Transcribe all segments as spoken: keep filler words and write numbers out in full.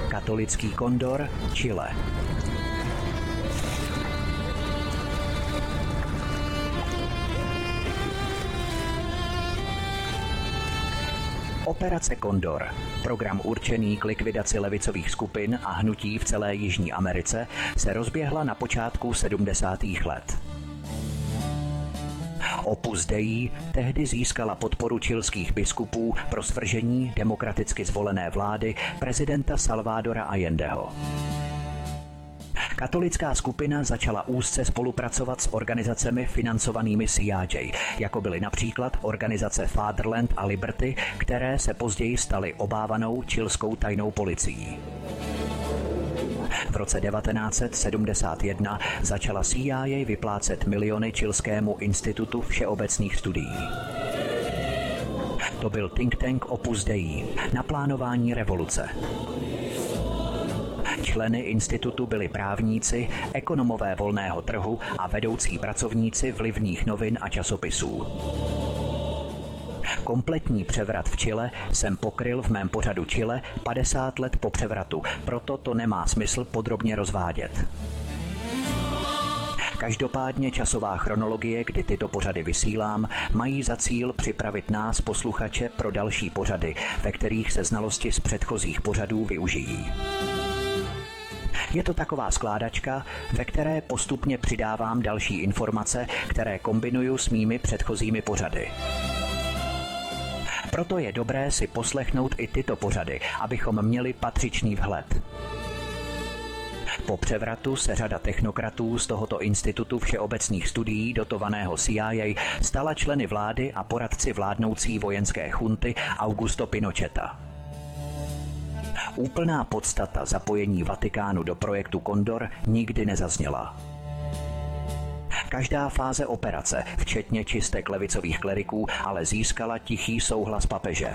Katolický kondor, Chile. Operace Kondor, program určený k likvidaci levicových skupin a hnutí v celé Jižní Americe, se rozběhla na počátku sedmdesátých let. Opus Dei tehdy získala podporu chilských biskupů pro svržení demokraticky zvolené vlády prezidenta Salvadora Allendeho. Katolická skupina začala úzce spolupracovat s organizacemi financovanými C I A, jako byly například organizace Fatherland a Liberty, které se později staly obávanou chilskou tajnou policií. V roce devatenáct set sedmdesát jedna začala C I A vyplácet miliony chilskému institutu všeobecných studií. To byl think tank Opus Dei na plánování revoluce. Členy institutu byli právníci, ekonomové volného trhu a vedoucí pracovníci vlivných novin a časopisů. Kompletní převrat v Chile jsem pokryl v mém pořadu Chile padesát let po převratu, proto to nemá smysl podrobně rozvádět. Každopádně časová chronologie, kdy tyto pořady vysílám, mají za cíl připravit nás, posluchače, pro další pořady, ve kterých se znalosti z předchozích pořadů využijí. Je to taková skládačka, ve které postupně přidávám další informace, které kombinuju s mými předchozími pořady. Proto je dobré si poslechnout i tyto pořady, abychom měli patřičný vhled. Po převratu se řada technokratů z tohoto institutu všeobecných studií dotovaného C I A stala členy vlády a poradci vládnoucí vojenské chunty Augusto Pinocheta. Úplná podstata zapojení Vatikánu do projektu Kondor nikdy nezazněla. Každá fáze operace, včetně čistek levicových kleriků, ale získala tichý souhlas papeže.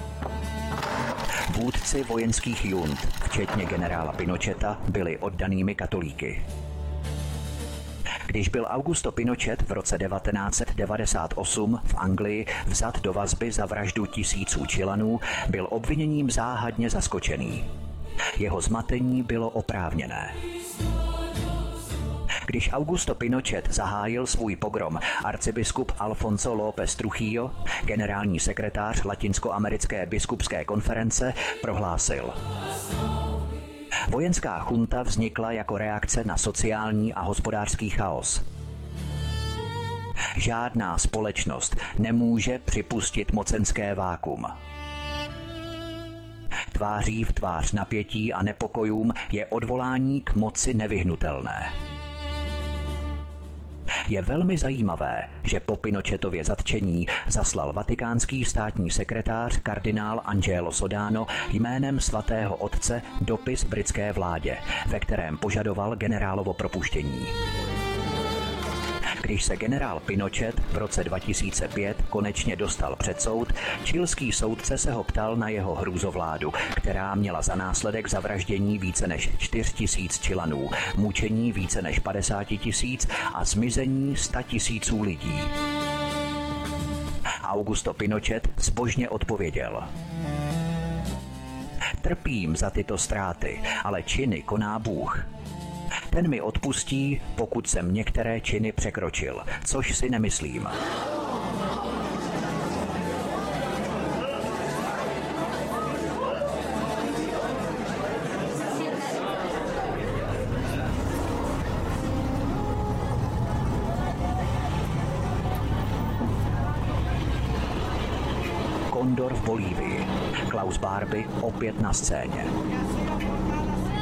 Vůdci vojenských junt, včetně generála Pinocheta, byli oddanými katolíky. Když byl Augusto Pinochet v roce devatenáct set devadesát osm v Anglii vzat do vazby za vraždu tisíců Chilanů, byl obviněním záhadně zaskočený. Jeho zmatení bylo oprávněné. Když Augusto Pinochet zahájil svůj pogrom, arcibiskup Alfonso López Trujillo, generální sekretář Latinskoamerické biskupské konference, prohlásil: vojenská chunta vznikla jako reakce na sociální a hospodářský chaos. Žádná společnost nemůže připustit mocenské vákum. Tváří v tvář napětí a nepokojům je odvolání k moci nevyhnutelné. Je velmi zajímavé, že po Pinochetově zatčení zaslal vatikánský státní sekretář kardinál Angelo Sodano jménem svatého otce dopis britské vládě, ve kterém požadoval generálovo propuštění. Když se generál Pinochet v roce dva tisíce pět konečně dostal před soud, chilský soudce se ho ptal na jeho hrůzovládu, která měla za následek zavraždění více než čtyři tisíce Chilanů, mučení více než padesát tisíc a zmizení sta tisíců lidí. Augusto Pinochet zbožně odpověděl: trpím za tyto ztráty, ale činy koná Bůh. Ten mi odpustí, pokud jsem některé činy překročil, což si nemyslím. Kondor v Bolívii. Klaus Barbie opět na scéně.